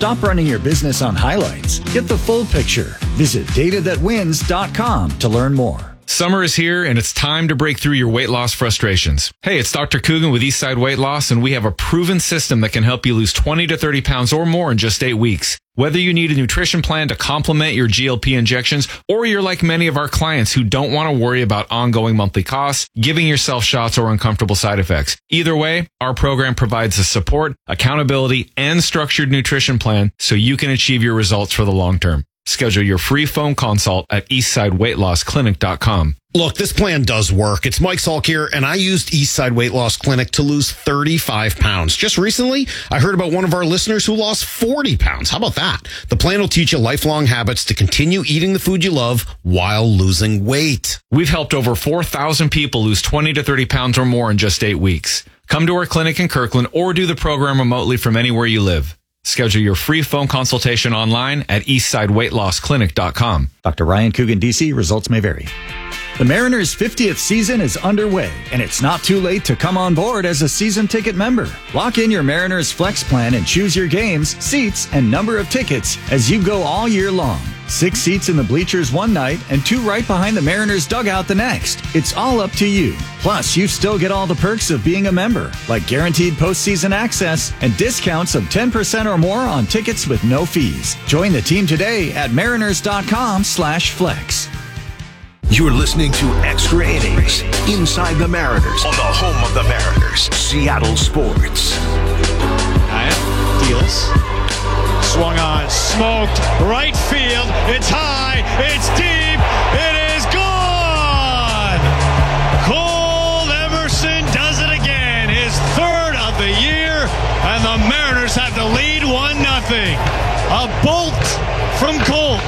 Stop running your business on highlights. Get the full picture. Visit datathatwins.com to learn more. Summer is here, and it's time to break through your weight loss frustrations. Hey, it's Dr. Coogan with Eastside Weight Loss, and we have a proven system that can help you lose 20 to 30 pounds or more in just 8 weeks. Whether you need a nutrition plan to complement your GLP injections, or you're like many of our clients who don't want to worry about ongoing monthly costs, giving yourself shots, or uncomfortable side effects. Either way, our program provides the support, accountability, and structured nutrition plan so you can achieve your results for the long term. Schedule your free phone consult at eastsideweightlossklinik.com. Look, this plan does work. It's Mike Salk here, and I used Eastside Weight Loss Clinic to lose 35 pounds. Just recently, I heard about one of our listeners who lost 40 pounds. How about that? The plan will teach you lifelong habits to continue eating the food you love while losing weight. We've helped over 4,000 people lose 20 to 30 pounds or more in just 8 weeks. Come to our clinic in Kirkland or do the program remotely from anywhere you live. Schedule your free phone consultation online at eastsideweightlossklinik.com. Dr. Ryan Coogan, D.C. Results may vary. The Mariners' 50th season is underway, and it's not too late to come on board as a season ticket member. Lock in your Mariners Flex plan and choose your games, seats, and number of tickets as you go all year long. 6 seats in the bleachers one night and 2 right behind the Mariners dugout the next. It's all up to you. Plus, you still get all the perks of being a member, like guaranteed postseason access and discounts of 10% or more on tickets with no fees. Join the team today at mariners.com/flex. You're listening to Extra Innings Inside the Mariners on the home of the Mariners, Seattle Sports. Deals. Swung on, smoked, right field. It's high, it's deep, it is gone! Cole Emerson does it again, his 3rd of the year, and the Mariners have the lead 1-0. A bolt from Colt.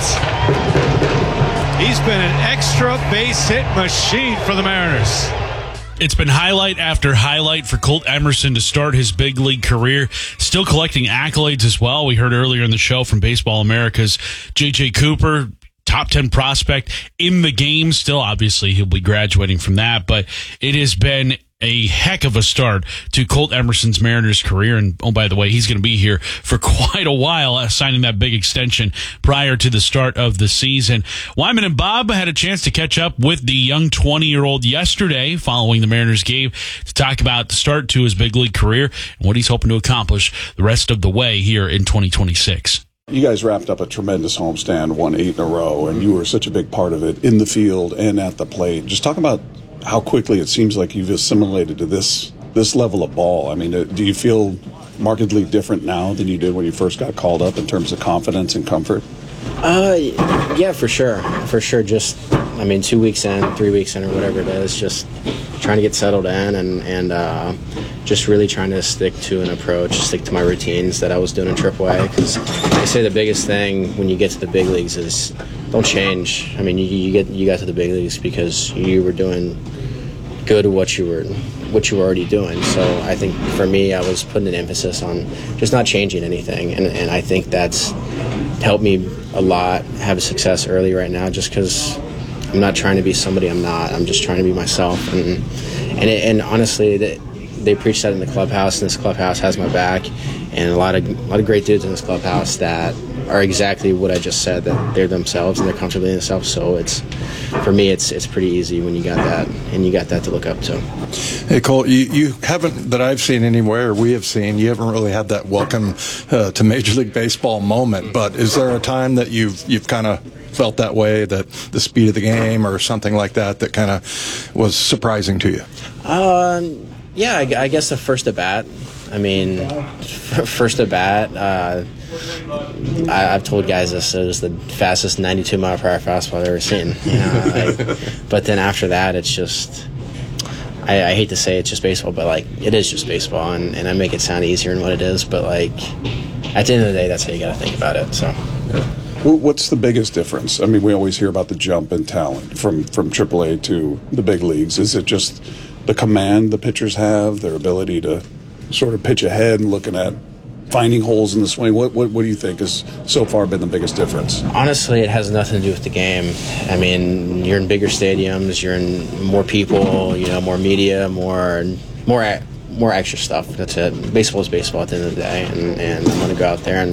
He's been an extra base hit machine for the Mariners. It's been highlight after highlight for Colt Emerson to start his big league career. Still collecting accolades as well. We heard earlier in the show from Baseball America's J.J. Cooper, top 10 prospect in the game. Still, obviously, he'll be graduating from that. But it has been a heck of a start to Colt Emerson's Mariners career. And, oh, by the way, he's going to be here for quite a while, signing that big extension prior to the start of the season. Wyman and Bob had a chance to catch up with the young 20-year-old yesterday following the Mariners game to talk about the start to his big league career and what he's hoping to accomplish the rest of the way here in 2026. You guys wrapped up a tremendous homestand, won 8 in a row, and you were such a big part of it in the field and at the plate. Just talk about how quickly it seems like you've assimilated to this level of ball. I mean, do you feel markedly different now than you did when you first got called up in terms of confidence and comfort? Yeah, for sure. Just, 2 weeks in, 3 weeks in, or whatever it is, just trying to get settled in and just really trying to stick to an approach, stick to my routines that I was doing in AAA. Because I say the biggest thing when you get to the big leagues is don't change. You got to the big leagues because you were doing good at what you were already doing. So I think for me, I was putting an emphasis on just not changing anything, and I think that's helped me a lot have success early right now, just because I'm not trying to be somebody I'm not. I'm just trying to be myself, and honestly, they preach that in the clubhouse, and this clubhouse has my back, and a lot of great dudes in this clubhouse that are exactly what I just said, that they're themselves and they're comfortable in themselves. So for me, it's pretty easy when you got that, and you got that to look up to. Hey, Cole, you haven't, that I've seen anywhere, we have seen, you haven't really had that welcome to Major League Baseball moment, but is there a time that you've kind of felt that way, that the speed of the game or something like that kind of was surprising to you? Yeah, I guess the first at bat. First at bat, I've told guys this, it was the fastest 92-mile-per-hour fastball I've ever seen. But then after that, it's just, I hate to say it's just baseball, but it is just baseball, and I make it sound easier than what it is. But at the end of the day, that's how you got to think about it. So. What's the biggest difference? We always hear about the jump in talent from AAA to the big leagues. Is it just the command the pitchers have, their ability to sort of pitch ahead and looking at finding holes in the swing? What do you think has so far been the biggest difference? Honestly, it has nothing to do with the game. You're in bigger stadiums, you're in more people, more media, more extra stuff. That's it. Baseball is baseball at the end of the day, and I'm going to go out there